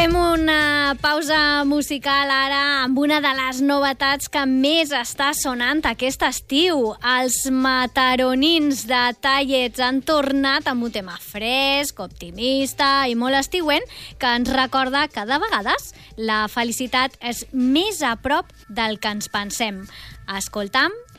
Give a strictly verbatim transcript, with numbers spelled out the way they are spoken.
Fem una pausa musical ara amb una de les novetats que més està sonant aquest estiu. Els mataronins de Tallets han tornat amb un tema fresc, optimista i molt estiuent que ens recorda que de vegades la felicitat és més a prop del que ens pensem. Escoltam